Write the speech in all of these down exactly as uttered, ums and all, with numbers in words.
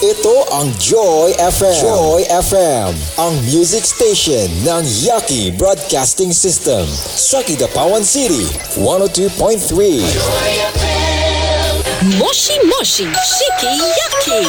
Ito ang Joy F M. Joy F M, ang music station ng Yaki Broadcasting System sa Kidapawan City, one oh two point three. Joy F M. Moshi Moshi Shiki Yaki.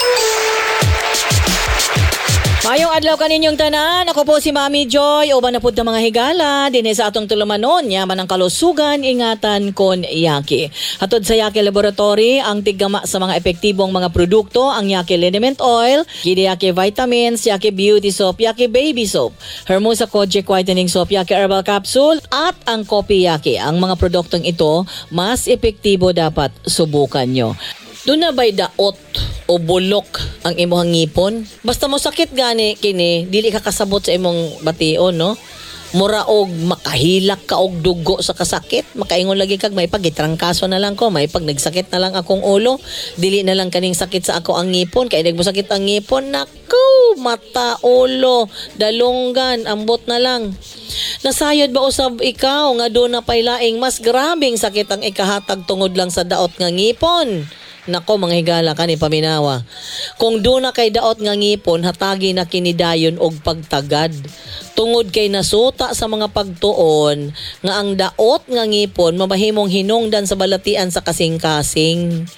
Mayong adlaw kaninyong tanan, ako po si Mami Joy, uban na pud ng mga higala, dinhi sa atong tulumanon, yaman ang kalusugan, ingatan kon Yaki. Hatod sa Yaki Laboratory, ang tiggama sa mga epektibong mga produkto, ang Yaki Liniment Oil, Kidi Yaki Vitamins, Yaki Beauty Soap, Yaki Baby Soap, Hermosa Kojic Whitening Soap, Yaki Herbal Capsule, at ang Kopi Yaki. Ang mga produktong ito, mas epektibo dapat subukan nyo. Doon na ba'y daot o bulok ang imong ngipon? Basta mo sakit gani kini, dili ka kasabot sa imong bation, no? Mura og makahilak ka og dugo sa kasakit, makaingon lagi kag may pagitrangkaso na lang ko, may pag nagsakit na lang akong ulo, dili na lang kaning sakit sa ako ang ngipon, kay nagmo sakit ang ngipon, naku, mata, ulo, dalunggan, ambot na lang. Nasayod ba usab ikaw nga do na pay laing mas grabing sakit ang ikahatag tungod lang sa daot nga ngipon? Nako mga higala kani paminawa. Kung do na kay daot nga ngipon, hatagi na kinidayon og pagtagad. Tungod kay nasuta sa mga pagtuon nga ang daot nga ngipon mamahimong hinungdan sa balatian sa kasing-kasing.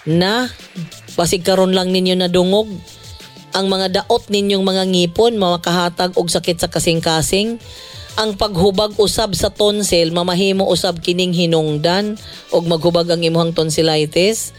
Na basig karon lang ninyo nadungog ang mga daot ninyong mga ngipon makahatag og sakit sa kasing-kasing. Ang paghubag usab sa tonsil mamahimo usab kining hinungdan og maghubag ang imong tonsillitis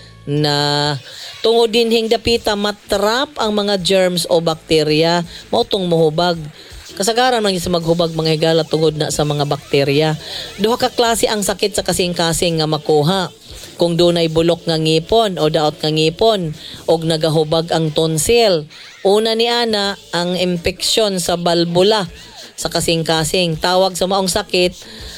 na tungod dinhing dapita matrap ang mga germs o bakterya mao tong mohubag. Kasagaran man sa maghubag mga higala tungod na sa mga bakterya. Duha ka klase ang sakit sa kasing-kasing nga makuha. Kung dunay bulok nga ngipon o daot nga ngipon og nagahubag ang tonsil. Una ni ana ang impeksyon sa balbula sa kasing-kasing. Tawag sa maong sakit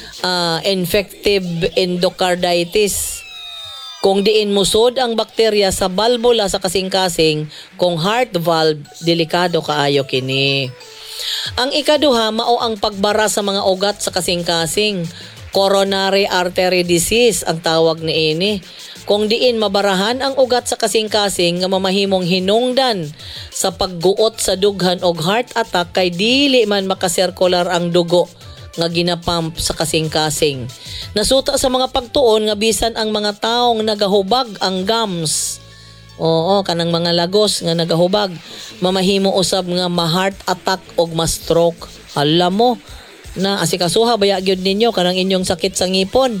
uh, infective endocarditis. Kung diin musod ang bakterya sa balbula sa kasing-kasing, kung heart valve, delikado kaayo kini. Ang ikaduha, mao ang pagbara sa mga ugat sa kasing-kasing. Coronary artery disease ang tawag ni ini. Kung diin mabarahan ang ugat sa kasing-kasing nga mamahimong hinungdan sa pagguot sa dughan og heart attack kay dili man makasirkular ang dugo nga ginapump sa kasing-kasing. Nasuta sa mga pagtuon nga bisan ang mga taong nagahubag ang gums. Oo, kanang mga lagos nga nagahubag, mamahimo usab nga ma-heart attack og ma-stroke. Alam mo na asikasuha baya gyud ninyo kanang inyong sakit sa ngipon.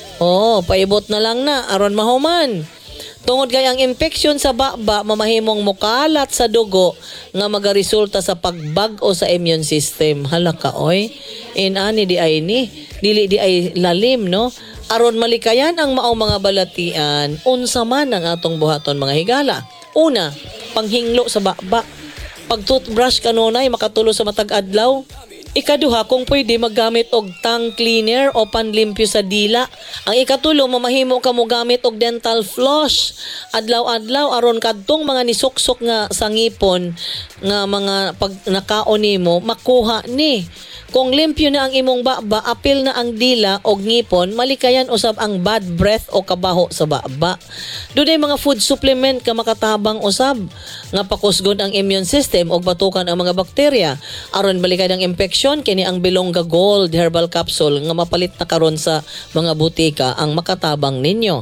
Oo, paibot na lang na aron mahuman. Tungod kay ang infeksyon sa baba mamahimong mukalat sa dugo nga magaresulta sa pagbag-o sa immune system. Hala ka oy. Inani di ay ni, dili di ay lalim no. Aron malikayan ang maong mga balatian, unsa man ang atong buhaton mga higala. Una, panghinglo sa baba. Pag toothbrush kanunay makatulo sa matag adlaw. Ikaduha, kung pwede maggamit og tongue cleaner o panlimpyo sa dila. Ang ikatulo, mamahimo ka mo gamit og dental floss adlaw-adlaw aron kadtong mga nisuksok nga sa ngipon nga mga pag nakaon nimo makuha ni. Kung limpyo na ang imong baba, apil na ang dila o ngipon, malikayan usab ang bad breath o kabaho sa baba. Dunay mga food supplement ka makatabang usab nga pakusgon ang immune system o batukan ang mga bakterya. Aron balikan ang infeksyon, kini ang Bilonga Gold Herbal Capsule nga mapalit na karon sa mga butika ang makatabang ninyo.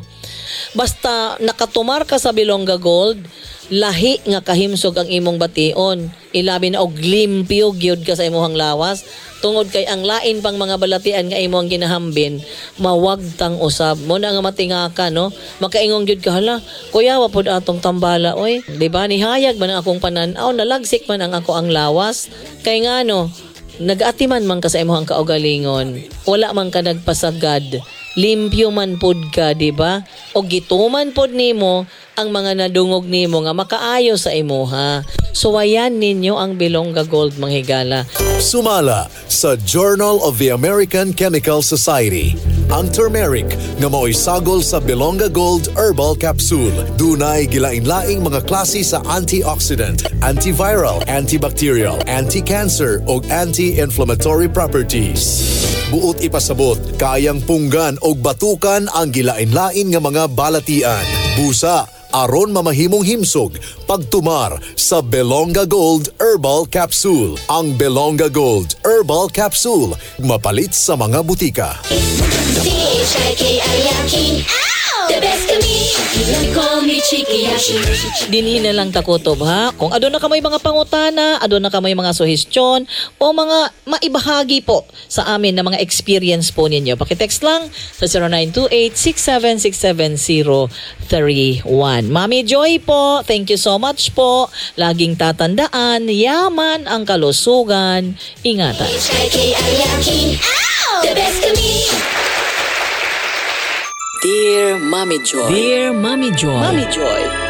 Basta nakatumar ka sa Bilonga Gold, lahi nga kahimsog ang imong bation. Ilabi na og limpyo gyud ka sa imong lawas. Tungod kay ang lain pang mga balatian nga imong ginahambin, mawagtang usab. Mo na nga matingaka no. Makaingong gyud ka hala. Kuya wa pod atong tambala oy. Di ba ni hayag man ang akong panan-aw, nalagsik man ang ako ang lawas. Kay ngano, nag-atiman man ka sa imong kaugalingon. Wala man ka nagpasagad. Limpyo man pod ka, di ba? O gituman pod nimo ang mga nadungog nimo nga makaayo sa imuha. So ayan ninyo ang Bilonga Gold mga higala. Sumala sa Journal of the American Chemical Society. Ang turmeric nga mao'y sagol sa Bilonga Gold Herbal Capsule. Dunay gilain-laing mga klase sa antioxidant, antiviral, antibacterial, anti-cancer o anti-inflammatory properties. Buot ipasabot, kayang punggan o batukan ang gilain-lain nga mga balatian. Busa, aron mamahimong himsog pagtumar sa Belonga Gold Herbal Capsule. Ang Belonga Gold Herbal Capsule mapalit sa mga butika. C H I K I Yakin. The best to me. Call me Chikiyashi. Dinhi na lang takutob ha. Kung adon na kamay mga pangutana, adon na kamay mga suhestyon o mga maibahagi po sa amin na mga experience po ninyo. Pakitext lang sa zero nine two eight, six seven six seven zero three one. Mami Joy po, thank you so much po. Laging tatandaan, yaman ang kalusugan. Ingatan. C H I K I Yakin. The best to me. Dear Mommy Joy. Dear Mommy Joy. Mommy Joy.